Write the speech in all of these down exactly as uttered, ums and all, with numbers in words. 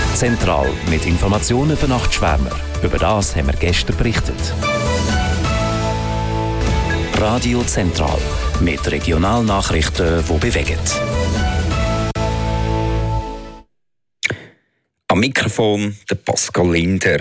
Zentral mit Informationen für Nachtschwärmer. Über das haben wir gestern berichtet. Radio Zentral mit Regionalnachrichten, die bewegen. Am Mikrofon der Pascal Linder.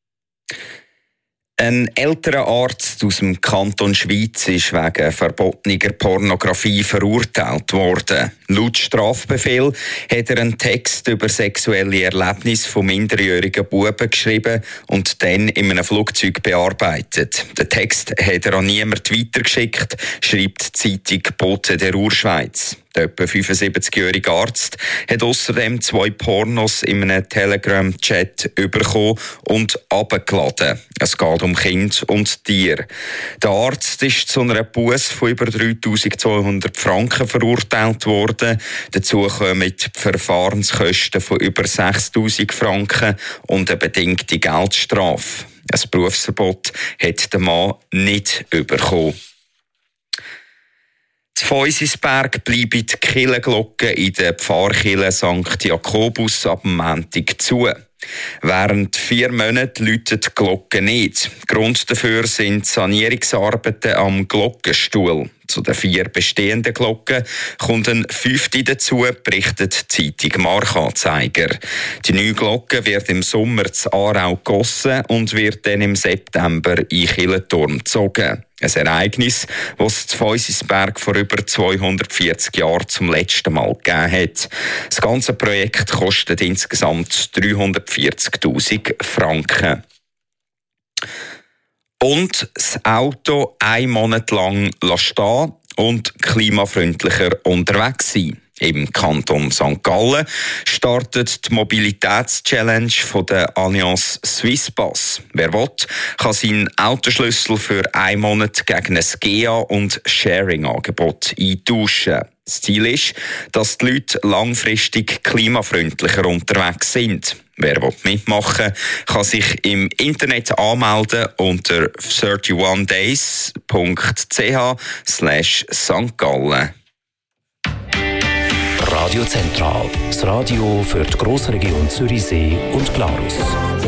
Ein älterer Arzt aus dem Kanton Schwyz ist wegen verbotener Pornografie verurteilt worden. Laut Strafbefehl hat er einen Text über sexuelle Erlebnisse von minderjährigen Buben geschrieben und dann in einem Flugzeug bearbeitet. Den Text hat er an niemanden weitergeschickt, schreibt die Zeitung Bote der Urschweiz. Der etwa fünfundsiebzigjährige Arzt hat außerdem zwei Pornos in einem Telegram-Chat bekommen und abgeladen. Es geht um Kind und Tier. Der Arzt ist zu einer Busse von über dreitausendzweihundert Franken verurteilt worden. Dazu kommen die Verfahrenskosten von über sechstausend Franken und eine bedingte Geldstrafe. Ein Berufsverbot hat der Mann nicht bekommen. In Feusisberg bleiben die Kirchenglocken in der Pfarrkirche Sankt Jakobus ab Montag zu. Während vier Monate läutet die Glocke nicht. Grund dafür sind Sanierungsarbeiten am Glockenstuhl. Zu den vier bestehenden Glocken kommt ein fünfte dazu, berichtet die Zeitung Marktanzeiger. Die neue Glocke wird im Sommer zu Aarau gegossen und wird dann im September in den Kirchenturm gezogen. Ein Ereignis, das es zu Feusisberg vor über zweihundertvierzig Jahren zum letzten Mal gegeben hat. Das ganze Projekt kostet insgesamt dreihundertvierzigtausend Franken. Und das Auto einen Monat lang stehen und klimafreundlicher unterwegs sein. Im Kanton Sankt Gallen startet die Mobilitätschallenge von der Allianz Swisspass. Wer will, kann seinen Autoschlüssel für einen Monat gegen ein G E A- und Sharing-Angebot eintauschen. Das Ziel ist, dass die Leute langfristig klimafreundlicher unterwegs sind. Wer mitmachen will, kann sich im Internet anmelden unter einunddreißig days punkt c h slash Sankt Gallen. Radio Zentral, das Radio für die Grossregion Zürichsee und Glarus.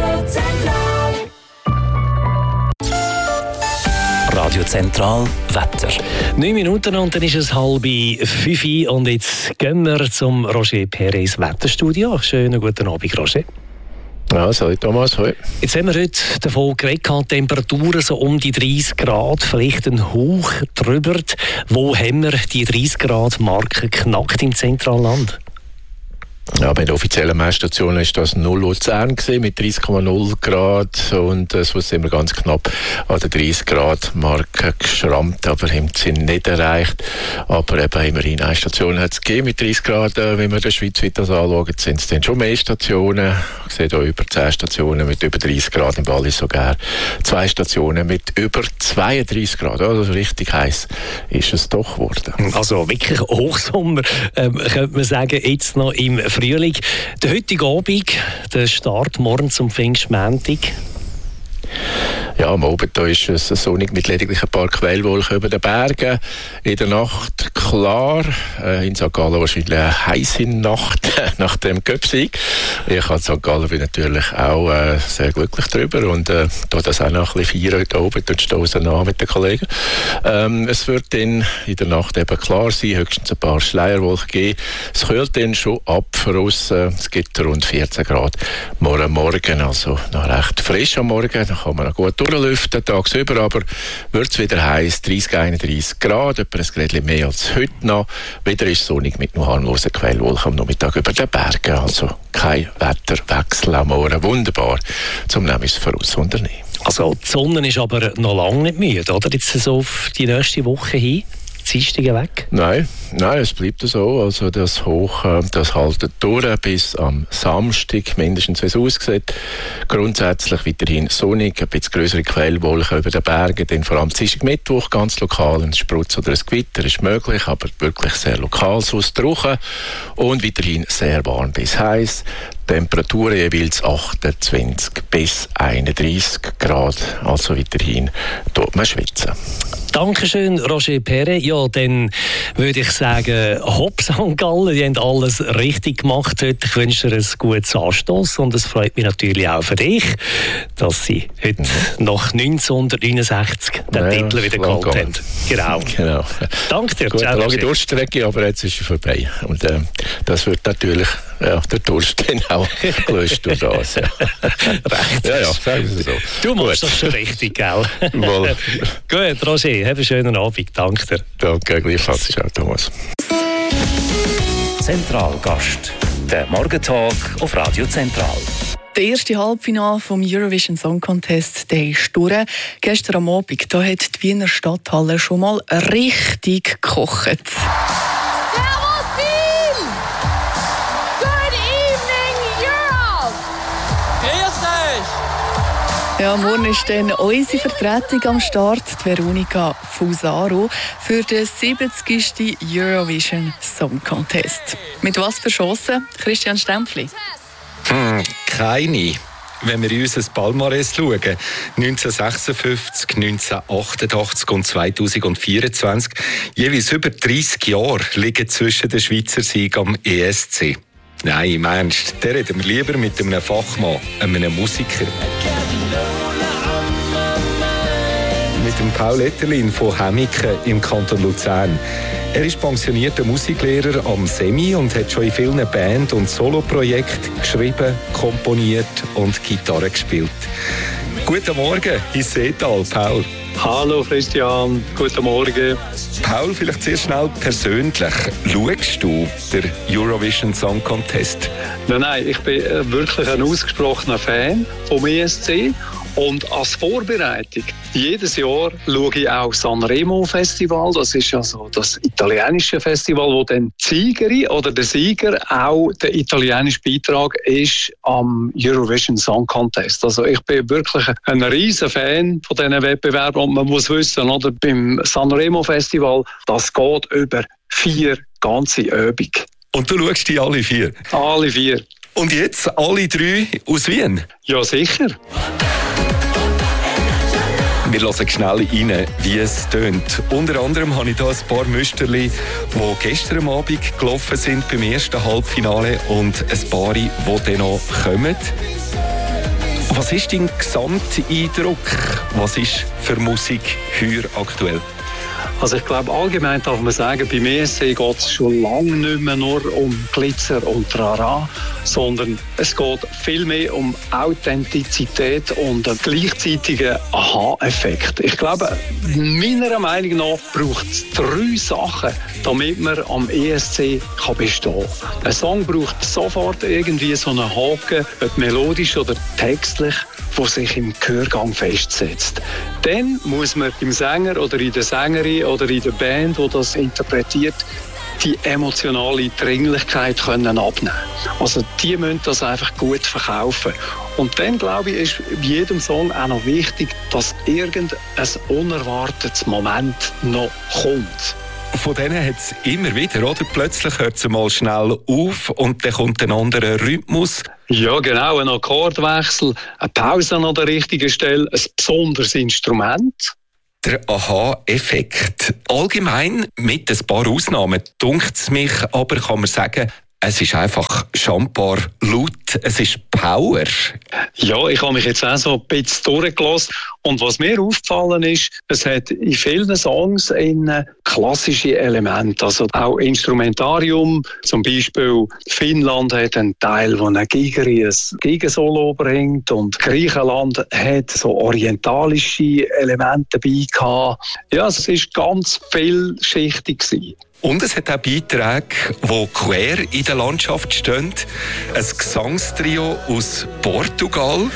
Radio Zentral, Wetter. Neun Minuten und dann ist es halb fünf und jetzt gehen wir zum Roger Perez Wetterstudio. Schönen guten Abend, Roger. Ja, sorry Thomas, hoi. Jetzt haben wir heute davon geredet, Temperaturen so um die dreißig Grad, vielleicht ein Hauch drüber. Wo haben wir die dreißig Grad Marke geknackt im Zentralland? Ja, bei den offiziellen Messstationen war das null Luzern mit dreißig Komma null Grad und äh, so sind wir ganz knapp an der dreißig Grad Marke geschrammt, aber haben sie nicht erreicht. Aber eben immerhin eine Station hat es gegeben mit dreißig Grad. Äh, wenn wir den Schweizweit das anschauen, sind es dann schon mehr Stationen. Ich sehe hier über zehn Stationen mit über dreißig Grad, im Wallis sogar zwei Stationen mit über zweiunddreißig Grad. Also richtig heiß ist es doch geworden. Also wirklich Hochsommer, ähm, könnte man sagen, jetzt noch im Frühling. Der heutige Abend, der Start morgen zum Pfingstmontag. Ja, am Abend da ist es sonnig mit lediglich ein paar Quellwolken über den Bergen. In der Nacht klar. In Sankt Gallen wahrscheinlich eine heiße Nacht nach dem Cup-Sieg. Ich als Sankt Gallen bin natürlich auch äh, sehr glücklich darüber und äh, da das auch noch ein bisschen feiern heute Abend und stoßen an mit den Kollegen. Ähm, es wird dann in der Nacht eben klar sein, höchstens ein paar Schleierwolken geben. Es kühlt dann schon ab für uns. Es gibt rund vierzehn Grad morgen Morgen, also noch recht frisch am Morgen. Da kann man noch gut durchlüften, tagsüber, aber wird es wieder heiß, dreißig, einunddreißig Grad, etwa ein Grädchen mehr als heute noch. Wieder ist es sonnig mit nur harmlosen Quellwolken am Nachmittag über den Bergen, also kein Wetterwechsel am Morgen. Wunderbar, zum nämlich vorausunternehmen. Also die Sonne ist aber noch lange nicht müde, oder? Jetzt so auf die nächste Woche hin. Dienstag weg? Nein, nein, es bleibt so. Also das Hoch, das haltet durch bis am Samstag, mindestens wie es aussieht. Grundsätzlich weiterhin sonnig, ein bisschen größere Quellwolken über den Bergen, dann vor allem Dienstag, Mittwoch ganz lokal ein Sprutz oder ein Gewitter ist möglich, aber wirklich sehr lokal, so trocken und weiterhin sehr warm bis heiß. Temperaturen jeweils achtundzwanzig bis einunddreißig Grad, also weiterhin tut man schwitzen. Dankeschön, Roger Perret. Ja, dann würde ich sagen, hopp Sankt Gallen, die haben alles richtig gemacht heute. Ich wünsche dir ein gutes Anstoss und es freut mich natürlich auch für dich, dass sie heute mhm. nach neunzehnhundertneunundsechzig den ja, Titel wieder geholt haben. Genau. genau. Danke dir. Gut, eine lange Durststrecke, aber jetzt ist sie vorbei. Und äh, das wird natürlich ja, der Durst dann auch gelöst durch das. Ja. Recht. Ja, ja, sagen Sie so. Du machst Gut. das schon richtig, gell? Wohl. Gut, Roger, hab einen schönen Abend. Danke dir. Danke, gleichfalls. Ciao, Thomas. Zentralgast. Der Morgentag auf Radio Zentral. Der erste Halbfinale vom Eurovision Song Contest der ist durch. Gestern am Abend da hat die Wiener Stadthalle schon mal richtig gekocht. Ja, morgen ist dann unsere Vertretung am Start, die Veronika Fusaro, für den siebzigsten Eurovision Song Contest. Mit was für Chancen, Christian Stempfli? Hm, keine. Wenn wir in unser Palmares schauen, neunzehnhundertsechsundfünfzig, neunzehnhundertachtundachtzig und zweitausendvierundzwanzig, jeweils über dreissig Jahre liegen zwischen den Schweizer Siegen am E S C. Nein, im Ernst, da reden wir lieber mit einem Fachmann, einem Musiker. Mit dem Paul Etterlin von Hemmiken im Kanton Luzern. Er ist pensionierter Musiklehrer am Semi und hat schon in vielen Band- und Soloprojekten geschrieben, komponiert und Gitarre gespielt. Guten Morgen ins Seetal, Paul. Hallo Christian, guten Morgen. Paul, vielleicht sehr schnell persönlich. Schaust du den Eurovision Song Contest? Nein, nein, ich bin wirklich ein ausgesprochener Fan vom E S C. Und als Vorbereitung, jedes Jahr schaue ich auch Sanremo Festival. Das ist ja so das italienische Festival, wo dann die Siegerin oder der Sieger auch der italienische Beitrag ist am Eurovision Song Contest. Also ich bin wirklich ein riesen Fan von diesen Wettbewerben. Und man muss wissen, oder, beim Sanremo Festival, das geht über vier ganze Übungen. Und du schaust die alle vier? Alle vier. Und jetzt alle drei aus Wien? Ja, sicher. Wir hören schnell rein, wie es tönt. Unter anderem habe ich hier ein paar Müsterli, die gestern Abend gelaufen sind beim ersten Halbfinale und ein paar, die dann noch kommen. Was ist dein Gesamteindruck? Was ist für Musik heute aktuell? Also ich glaube, allgemein darf man sagen, beim E S C geht es schon lange nicht mehr nur um Glitzer und Trara, sondern es geht viel mehr um Authentizität und einen gleichzeitigen Aha-Effekt. Ich glaube, meiner Meinung nach braucht es drei Sachen, damit man am E S C kann bestehen kann. Ein Song braucht sofort irgendwie so einen Haken, ob melodisch oder textlich, der sich im Gehörgang festsetzt. Dann muss man im Sänger oder in der Sängerin oder in der Band, die das interpretiert, die emotionale Dringlichkeit können abnehmen. Also die müssen das einfach gut verkaufen. Und dann, glaube ich, ist bei jedem Song auch noch wichtig, dass irgendein unerwartetes Moment noch kommt. Von denen hat es immer wieder, oder? Plötzlich hört es mal schnell auf und dann kommt ein anderer Rhythmus. Ja, genau, ein Akkordwechsel, eine Pause an der richtigen Stelle, ein besonderes Instrument. Der Aha-Effekt. Allgemein, mit ein paar Ausnahmen, dunkt es mich, aber kann man sagen, es ist einfach schambar laut, es ist Power. Ja, ich habe mich jetzt auch so ein bisschen durchgelassen. Und was mir aufgefallen ist, es hat in vielen Songs ein klassische Elemente, also auch Instrumentarium. Zum Beispiel Finnland hat einen Teil, wo eine Gigerin ein Gigensolo bringt und Griechenland hat so orientalische Elemente dabei gehabt. Ja, es war ganz vielschichtig gewesen. Und es hat auch Beiträge, die quer in der Landschaft stehen. Ein Gesangstrio aus Portugal.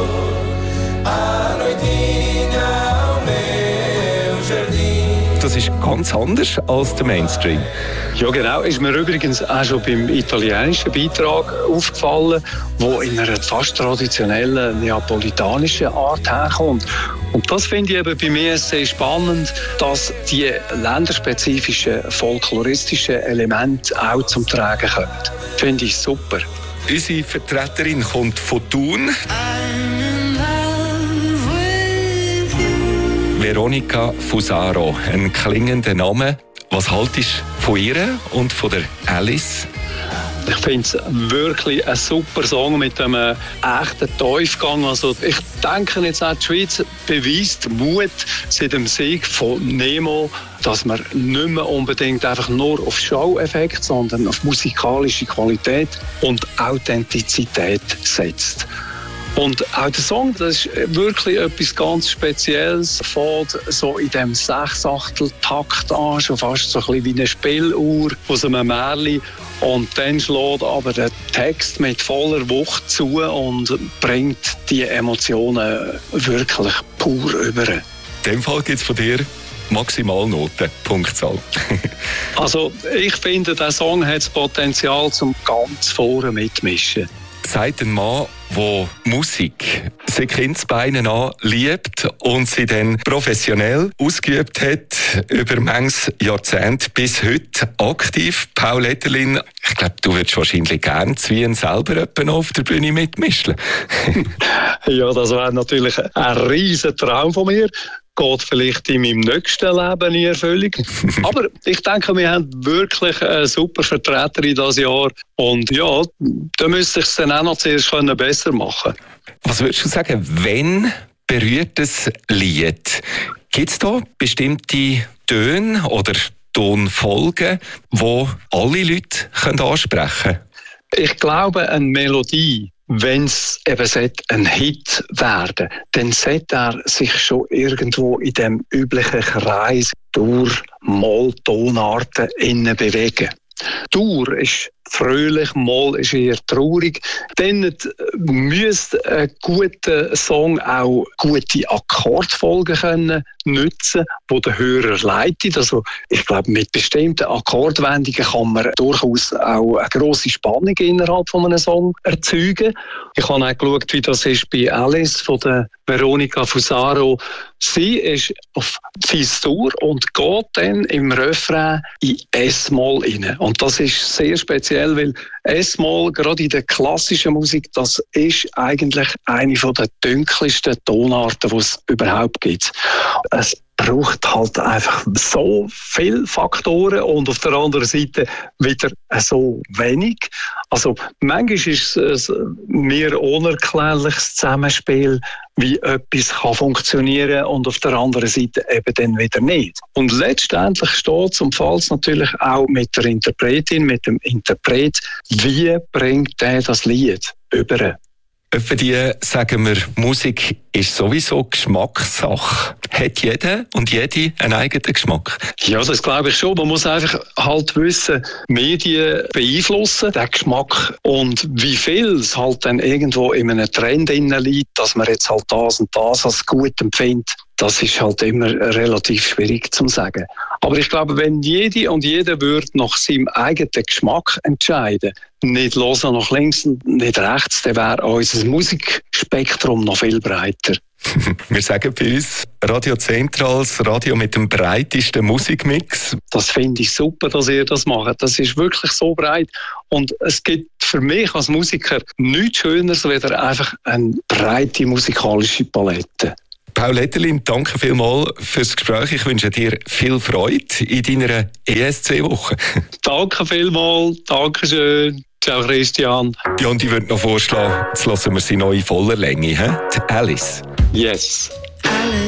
Das ist ganz anders als der Mainstream. Ja, genau. Ist mir übrigens auch schon beim italienischen Beitrag aufgefallen, wo in einer fast traditionellen neapolitanischen Art herkommt. Und das finde ich eben bei mir sehr spannend, dass die länderspezifischen folkloristischen Elemente auch zum Tragen kommen. Finde ich super. Unsere Vertreterin kommt von Thun. Veronica Fusaro, ein klingender Name. Was haltest du von ihr und von der Alice? Ich finde es wirklich ein super Song mit einem echten Tiefgang. Also ich denke jetzt auch, die Schweiz beweist Mut seit dem Sieg von Nemo, dass man nicht mehr unbedingt einfach nur auf Show-Effekt, sondern auf musikalische Qualität und Authentizität setzt. Und auch der Song, das ist wirklich etwas ganz Spezielles. Fängt so in dem Sechsachtel-Takt an, schon fast so ein bisschen wie eine Spieluhr aus einem Märchen. Und dann schlägt aber der Text mit voller Wucht zu und bringt die Emotionen wirklich pur über. In dem Fall gibt es von dir Maximalnoten, Punktzahl. Also ich finde, der Song hat das Potenzial zum ganz vorne mitmischen. Sagt ein Mann, der Musik seit Kindesbeinen an liebt und sie dann professionell ausgeübt hat, über manches Jahrzehnt bis heute aktiv. Paul Etterlin, ich glaube, du würdest wahrscheinlich gerne Zwien selber auf der Bühne mitmischen. Ja, das wäre natürlich ein riesen Traum von mir. Geht vielleicht in meinem nächsten Leben in Erfüllung. Aber ich denke, wir haben wirklich eine super Vertreterin dieses Jahr. Und ja, da müsste ich es dann auch noch zuerst besser machen. Was würdest du sagen, wenn berührt das Lied? Gibt es da bestimmte Töne oder Tonfolgen, die alle Leute ansprechen können? Ich glaube, eine Melodie, wenn es eben ein Hit werden, dann sollte er sich schon irgendwo in dem üblichen Kreis durch Molltonarten innen bewegen. Dur ist fröhlich, Moll ist eher traurig. Dann müsste ein guter Song auch gute Akkordfolgen können nutzen, die der Hörer leitet. Also ich glaube, mit bestimmten Akkordwendungen kann man durchaus auch eine grosse Spannung innerhalb von einem Song erzeugen. Ich habe auch geschaut, wie das ist bei Alice von der Veronica Fusaro. Sie ist auf Fis-Dur und geht dann im Refrain in S-Moll rein. Und das ist sehr speziell, weil S-Moll, gerade in der klassischen Musik, das ist eigentlich eine der dunkelsten Tonarten, die es überhaupt gibt. Es braucht halt einfach so viele Faktoren und auf der anderen Seite wieder so wenig. Also manchmal ist es mir unerklärliches Zusammenspiel, wie etwas kann funktionieren und auf der anderen Seite eben dann wieder nicht. Und letztendlich steht es und fällt es natürlich auch mit der Interpretin, mit dem Interpret, wie bringt der das Lied über? Etwa die sagen wir, Musik ist sowieso Geschmackssache. Hat jeder und jede einen eigenen Geschmack? Ja, das glaube ich schon. Man muss einfach halt wissen, Medien beeinflussen den Geschmack und wie viel es halt dann irgendwo in einem Trend liegt, dass man jetzt halt das und das als gut empfindet. Das ist halt immer relativ schwierig zu sagen. Aber ich glaube, wenn jede und jeder würde nach seinem eigenen Geschmack entscheiden, nicht los nach links, nicht rechts, dann wäre unser Musikspektrum noch viel breiter. Wir sagen bei uns Radio Zentral, das Radio mit dem breitesten Musikmix. Das finde ich super, dass ihr das macht. Das ist wirklich so breit. Und es gibt für mich als Musiker nichts Schöneres, als einfach eine breite musikalische Palette. Paul Etterlin, danke vielmals fürs Gespräch. Ich wünsche dir viel Freude in deiner E S C-Woche. Danke vielmals, danke schön. Ciao Christian. Ja, und ich würde noch vorschlagen, jetzt hören wir sie noch in voller Länge. He? Die Alice. Yes.